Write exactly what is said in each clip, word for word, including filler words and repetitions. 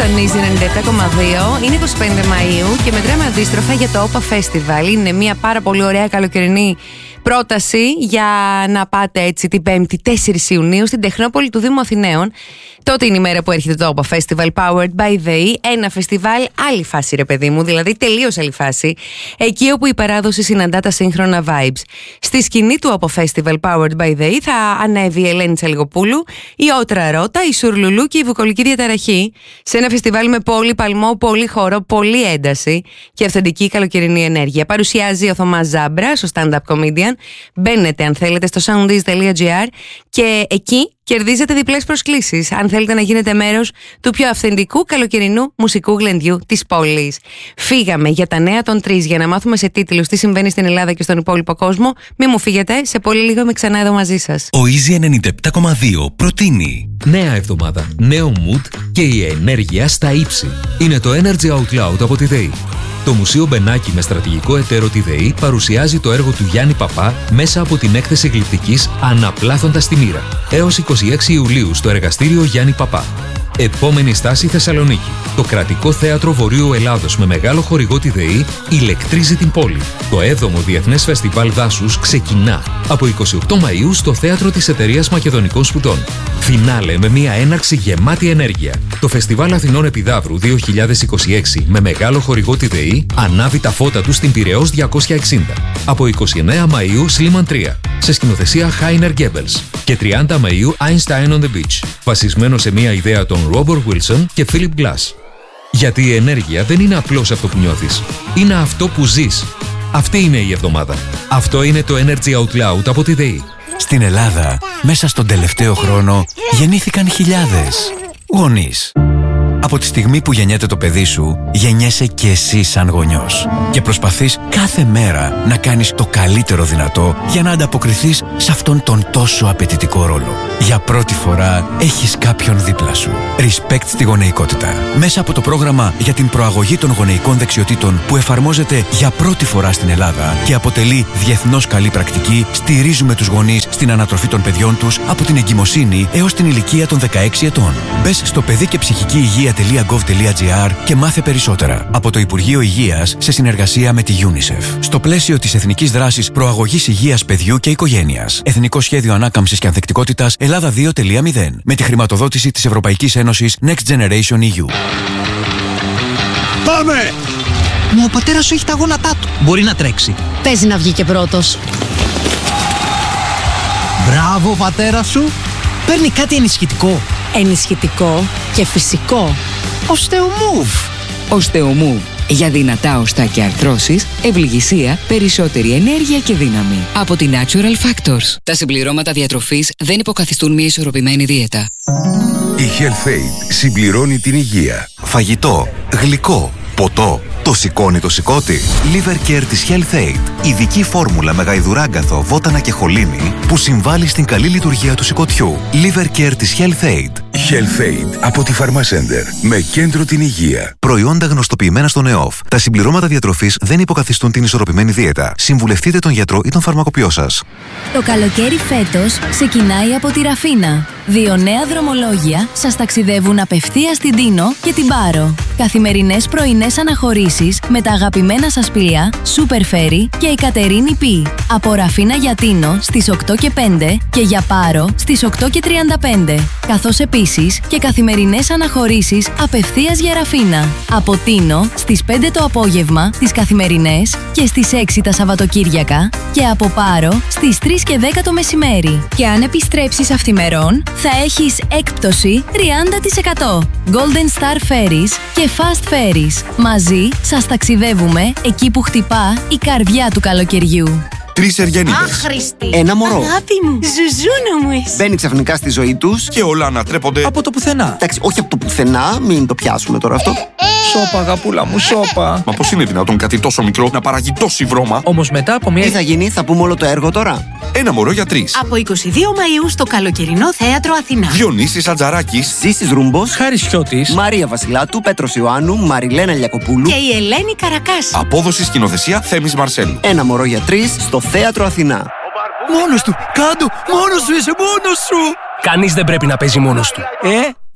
στον Easy ενενήντα επτά κόμμα δύο. Είναι είκοσι πέντε Μαΐου και μετράμε αντίστροφα για το όπα Festival. Είναι μια πάρα πολύ ωραία καλοκαιρινή πρόταση για να πάτε έτσι την Πέμπτη τέσσερις Ιουνίου στην Τεχνόπολη του Δήμου Αθηναίων. Τότε είναι η μέρα που έρχεται το όπα Festival Powered by the E. Ένα φεστιβάλ άλλη φάση, ρε παιδί μου, δηλαδή τελείως άλλη φάση. Εκεί όπου η παράδοση συναντά τα σύγχρονα vibes. Στη σκηνή του όπα Festival Powered by the E θα ανέβει η Ελένη Τσαλιγοπούλου, η Ότρα Ρώτα, η Σουρλουλού και η Βουκολική Διαταραχή. Σε ένα φεστιβάλ με πολύ παλμό, πολύ χώρο, πολύ ένταση και αυθεντική καλοκαιρινή ενέργεια. Παρουσιάζει ο Θωμάς Ζάμπρας, ο stand-up comedian. Μπαίνετε αν θέλετε στο soundees τελεία gr και εκεί κερδίζετε διπλές προσκλήσεις αν θέλετε να γίνετε μέρος του πιο αυθεντικού καλοκαιρινού μουσικού γλεντιού της πόλης. Φύγαμε για τα νέα των τρεις για να μάθουμε σε τίτλους τι συμβαίνει στην Ελλάδα και στον υπόλοιπο κόσμο. Μη μου φύγετε, σε πολύ λίγο είμαι ξανά εδώ μαζί σας. Ο Easy ενενήντα επτά κόμμα δύο προτείνει νέα εβδομάδα, νέο mood και η ενέργεια στα ύψη. Είναι το Energy Out Loud από τη ΔΕΗ. Το Μουσείο Μπενάκη με στρατηγικό εταίρο τη ΔΕΗ παρουσιάζει το έργο του Γιάννη Παπά μέσα από την έκθεση γλυπτικής «Αναπλάθοντας τη μοίρα» έως είκοσι έξι Ιουλίου στο εργαστήριο Γιάννη Παπά. Επόμενη στάση Θεσσαλονίκη. Το Κρατικό Θέατρο Βορείου Ελλάδος με μεγάλο χορηγό τη ΔΕΗ ηλεκτρίζει την πόλη. Το έβδομο Διεθνές Φεστιβάλ Δάσους ξεκινά από είκοσι οκτώ Μαΐου στο Θέατρο της Εταιρείας Μακεδονικών Σπουδών. Φινάλε με μια έναρξη γεμάτη ενέργεια. Το Φεστιβάλ Αθηνών Επιδαύρου δύο χιλιάδες είκοσι έξι με μεγάλο χορηγό τη ΔΕΗ ανάβει τα φώτα του στην Πειραιώς διακόσια εξήντα. Από είκοσι εννέα Μαΐου Σλίμαν τρία σε σκηνοθεσία Χάινερ Γκέμπελς και τριάντα Μαΐου Einstein on the Beach, βασισμένο σε μια ιδέα των Ρόμπορτ Βίλσον και Φίλιπ Γκλάς. Γιατί η ενέργεια δεν είναι απλώς αυτό που νιώθεις, είναι αυτό που ζεις. Αυτή είναι η εβδομάδα. Αυτό είναι το Energy Out Loud από τη ΔΕΗ. Στην Ελλάδα, μέσα στον τελευταίο χρόνο, γεννήθηκαν χιλιάδες γονείς. Από τη στιγμή που γεννιέται το παιδί σου, γεννιέσαι και εσύ σαν γονιός. Και προσπαθείς κάθε μέρα να κάνεις το καλύτερο δυνατό για να ανταποκριθείς σε αυτόν τον τόσο απαιτητικό ρόλο. Για πρώτη φορά έχεις κάποιον δίπλα σου. Respect στη γονεϊκότητα. Μέσα από το πρόγραμμα για την προαγωγή των γονεϊκών δεξιοτήτων που εφαρμόζεται για πρώτη φορά στην Ελλάδα και αποτελεί διεθνώς καλή πρακτική, στηρίζουμε τους γονείς στην ανατροφή των παιδιών τους από την εγκυμοσύνη έως την ηλικία των δεκαέξι ετών. Μπες στο παιδί και ψυχική υγεία .gov.gr και μάθε περισσότερα από το Υπουργείο Υγείας σε συνεργασία με τη UNICEF. Στο πλαίσιο της Εθνικής Δράσης Προαγωγής Υγείας Παιδιού και Οικογένειας. Εθνικό Σχέδιο Ανάκαμψης και Ανθεκτικότητας Ελλάδα δύο κόμμα μηδέν. Με τη χρηματοδότηση της Ευρωπαϊκής Ένωσης Next Generation ι γιου. Πάμε! Μα ο πατέρας σου έχει τα γόνατά του. Μπορεί να τρέξει. Παίζει να βγει και πρώτος. Μπράβο, πατέρα σου. Παίρνει κάτι ενισχυτικό. Ενισχυτικό και φυσικό. Οστεομούβ. Οστεομούβ. Για δυνατά οστά και αρθρώσεις, ευληγησία, περισσότερη ενέργεια και δύναμη. Από τη Natural Factors. Τα συμπληρώματα διατροφής δεν υποκαθιστούν μια ισορροπημένη δίαιτα. Η HealthAid συμπληρώνει την υγεία. Φαγητό, γλυκό, ποτό. Το σηκώνει το σηκώτη. Liver Care της HealthAid. Ειδική φόρμουλα με γαϊδουράγκαθο, βότανα και χολίνη που συμβάλλει στην καλή λειτουργία του σηκωτιού. Liver Care της HealthAid. HealthAid από τη Pharmacenter με κέντρο την υγεία. Προϊόντα γνωστοποιημένα στον ΕΟΦ. Τα συμπληρώματα διατροφής δεν υποκαθιστούν την ισορροπημένη δίαιτα. Συμβουλευτείτε τον γιατρό ή τον φαρμακοποιό σας. Το καλοκαίρι φέτος ξεκινάει από τη Ραφίνα. Δύο νέα δρομολόγια σας ταξιδεύουν απευθείας στην Τίνο και την Πάρο. Καθημερινές πρωινές αναχωρήσεις με τα αγαπημένα σας πλοία Super Ferry και η Κατερίνη Πι. Από Ραφίνα για Τίνο στις οκτώ και πέντε και για Πάρο στις οκτώ και τριάντα πέντε. Καθώς επίσης και καθημερινές αναχωρήσεις απευθείας για Ραφίνα. Από Τίνο στις πέντε το απόγευμα τις καθημερινές και στις έξι τα Σαββατοκύριακα και από Πάρο στις τρεις και δέκα το μεσημέρι. Και αν επιστρέψεις αυθημερών θα έχεις έκπτωση τριάντα τοις εκατό. Golden Star Ferries και Fast Ferries. Μαζί σας ταξιδεύουμε εκεί που χτυπά η καρδιά του καλοκαιριού. Τρεις Εριανίδες. Άχρηστη. Ένα μωρό. Αγάπη μου. Ζουζούνα μου εσύ. Μπαίνει ξαφνικά στη ζωή τους Και όλα ανατρέπονται από το πουθενά. Εντάξει, όχι από το πουθενά, μην το πιάσουμε τώρα αυτό. Σώπα, αγαπούλα μου, σώπα. Μα πώς είναι δυνατόν κάτι τόσο μικρό να παράγει τόση βρώμα? Όμως μετά από μια. Τι θα γίνει, θα πούμε όλο το έργο τώρα. Ένα μωρό για τρεις. Από είκοσι δύο Μαΐου στο καλοκαιρινό Θέατρο Αθηνά. Διονύσης Ατζαράκης. Ζήσης Ρούμπος. Χάρης Χιώτης. Μαρία Βασιλάτου, Πέτρος Ιωάννου, Μαριλένα Λιακοπούλου. Και η Ελένη Καρακάση. Απόδοση σκηνοθεσία Θέμης Μαρσέλου. Ένα μωρό για τρεις στο Θέατρο Αθηνά. Μόνος του, κάντο, μόνος σου είσαι, μόνος σου. Κανείς δεν πρέπει να παίζει μόνος του. Ε, τι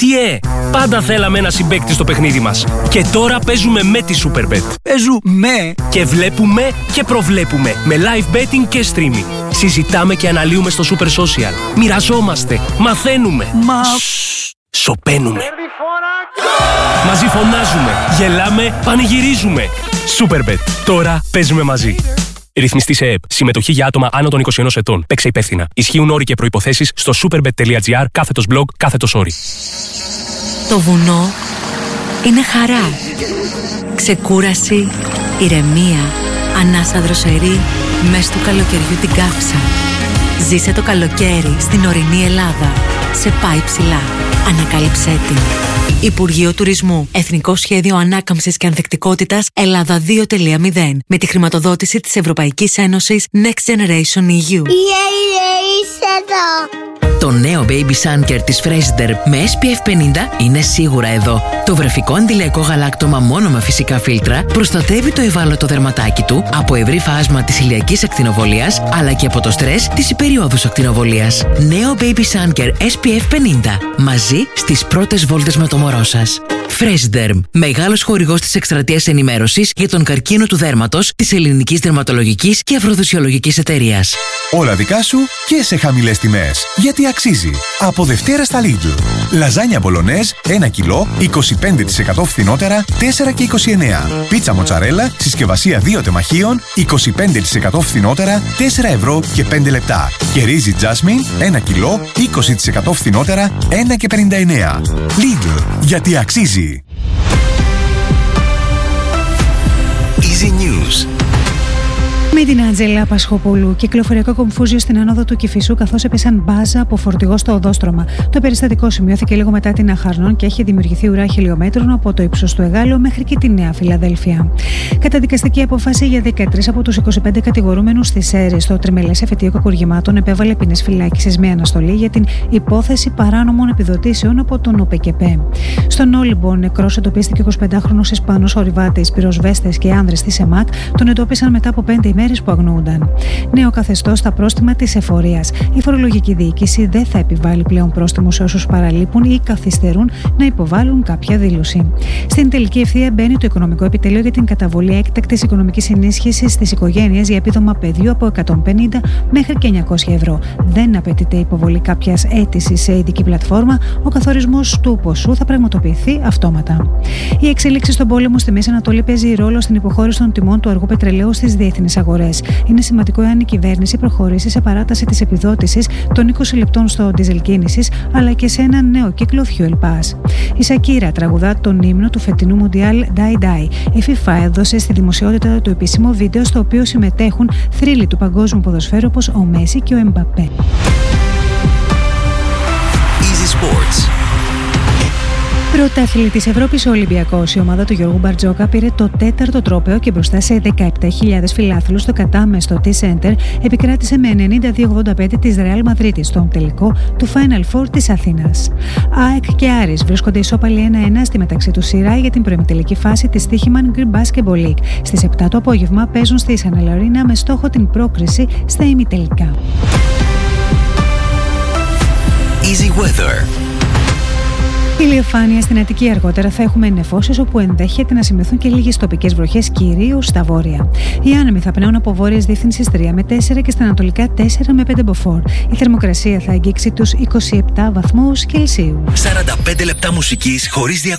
Τι ε, πάντα θέλαμε ένα συμπαίκτη στο παιχνίδι μας. Και τώρα παίζουμε με τη Superbet. Παίζουμε Και βλέπουμε και προβλέπουμε με live betting και streaming. Συζητάμε και αναλύουμε στο Super Social. Μοιραζόμαστε, μαθαίνουμε. Μα... Σοπαίνουμε. Μαζί φωνάζουμε, γελάμε, πανηγυρίζουμε. Superbet. Τώρα παίζουμε μαζί. Ρυθμιστή σε ΕΕΠ. Συμμετοχή για άτομα άνω των είκοσι ενός ετών. Παίξε υπεύθυνα. Ισχύουν όροι και προϋποθέσεις στο superbet.gr κάθετος blog κάθετος όροι. Το βουνό είναι χαρά. Ξεκούραση, ηρεμία, ανάσα δροσερή, μες του καλοκαιριού την κάψα. Ζήσε το καλοκαίρι στην ορεινή Ελλάδα. Σε πάει ψηλά. Ανακάλυψέ την. Υπουργείο Τουρισμού. Εθνικό Σχέδιο Ανάκαμψης και Ανθεκτικότητας Ελλάδα δύο τελεία μηδέν. Με τη χρηματοδότηση της Ευρωπαϊκής Ένωσης Next Generation ι γιου. Yeah, yeah, είσαι εδώ. Το νέο Baby Sun Care της Fraser με ες πι εφ πενήντα είναι σίγουρα εδώ. Το βρεφικό αντιλαϊκό γαλάκτωμα μόνο με φυσικά φίλτρα προστατεύει το ευάλωτο δερματάκι του από ευρύ φάσμα της ηλιακής ακτινοβολίας αλλά και από το στρες της υπεριόδους ακτινοβολίας. Νέο Baby Sun Care ες πι εφ πενήντα. Μαζί στις πρώτες βόλτες με το μωρό σας. Freshderm, μεγάλος χορηγός της εκστρατείας ενημέρωσης για τον καρκίνο του δέρματος της Ελληνικής Δερματολογικής και Αφροδοσιολογικής Εταιρείας. Όλα δικά σου και σε χαμηλές τιμές. Γιατί αξίζει. Από Δευτέρα στα Lidl. Λαζάνια μπολονέζ ένα κιλό, είκοσι πέντε τοις εκατό φθηνότερα, τέσσερα και είκοσι εννέα. Πίτσα μοτσαρέλα, συσκευασία δύο τεμαχίων, είκοσι πέντε τοις εκατό φθηνότερα, τέσσερα ευρώ και πέντε λεπτά. Και ρύζι Jasmine, ένα κιλό, είκοσι τοις εκατό φθηνότερα, ένα και πενήντα εννέα. Lidl. Γιατί αξίζει. Easy News. Με την Άντζελα Πασχοπούλου, κυκλοφοριακό κομφούζιο στην άνοδο του Κηφισού, καθώς έπεσαν μπάζα από φορτηγό στο οδόστρωμα. Το περιστατικό σημειώθηκε λίγο μετά την Αχαρνών και έχει δημιουργηθεί ουρά χιλιόμετρων από το ύψος του Εγάλεω μέχρι και τη Νέα Φιλαδέλφια. Καταδικαστική απόφαση για δεκατρείς από τους είκοσι πέντε κατηγορούμενους της ΕΡΕ στο τριμελές εφετείο κακουργημάτων επέβαλε ποινές φυλάκισης με αναστολή για την υπόθεση παράνομων επιδοτήσεων από τον ΟΠΕΚΕΠΕ. Στον Όλυμπο, νεκρός εντοπίστηκε ο εικοσιπεντάχρονος Ισπανός ορειβάτης, πυροσβέστες και άνδρες της ΕΜΑΚ τον εντόπισαν μετά από πέντε ημέρες που αγνοούνταν. Νέο καθεστώς στα πρόστιμα της εφορίας. Η φορολογική διοίκηση δεν θα επιβάλλει πλέον πρόστιμο σε όσους παραλείπουν ή καθυστερούν να υποβάλουν κάποια δήλωση. Στην τελική ευθεία μπαίνει το Οικονομικό Επιτελείο για την καταβολή έκτακτης οικονομικής ενίσχυσης στις οικογένειες για επίδομα παιδιού από εκατόν πενήντα μέχρι και εννιακόσια ευρώ. Δεν απαιτείται υποβολή κάποιας αίτησης σε ειδική πλατφόρμα. Ο καθορισμός του ποσού θα πραγματοποιηθεί αυτόματα. Η εξέλιξη στον πόλεμο στη Μέση Ανατολή παίζει ρόλο στην υποχώρηση των τιμών του αργού πετρελαίου στις διεθνείς αγορές. Είναι σημαντικό εάν η κυβέρνηση προχωρήσει σε παράταση της επιδότησης των είκοσι λεπτών στο ντίζελ κίνησης, αλλά και σε έναν νέο κύκλο Fuel Pass. Η Σακύρα τραγουδά τον ύμνο του φετινού Μουντιάλ Die Die. Η FIFA έδωσε στη δημοσιότητα το επίσημο βίντεο στο οποίο συμμετέχουν θρύλοι του παγκόσμιου ποδοσφαίρου όπως ο Μέση και ο Εμπαπέ. Easy Sports. Πρωτάθλη της Ευρώπης ο Ολυμπιακός, η ομάδα του Γιώργου Μπαρτζόκα πήρε το τέταρτο τρόπαιο και μπροστά σε δεκαεπτά χιλιάδες φιλάθλους στο Κατάμε στο T-Center επικράτησε με ενενήντα δύο ογδόντα πέντε της Ρεάλ Μαδρίτης στον τελικό του Final Four της Αθήνας. ΑΕΚ και Άρης βρίσκονται ισόπαλοι ένα ένα στη μεταξύ του σειρά για την προημιτελική φάση της Τύχημαν Greek Basketball League. Στις επτά το απόγευμα παίζουν στη Σανελαρίνα με στόχο την πρόκριση στα ημιτελικά. Easy Weather. Ηλιοφάνεια στην Αττική, αργότερα θα έχουμε νεφώσεις όπου ενδέχεται να σημειωθούν και λίγες τοπικές βροχές, κυρίως στα βόρεια. Οι άνεμοι θα πνέουν από βόρειες διεύθυνσης τρία με τέσσερα και στα ανατολικά τέσσερα με πέντε μποφόρ. Η θερμοκρασία θα αγγίξει τους είκοσι επτά βαθμούς Κελσίου. σαράντα πέντε λεπτά μουσικής χωρίς διακοπές.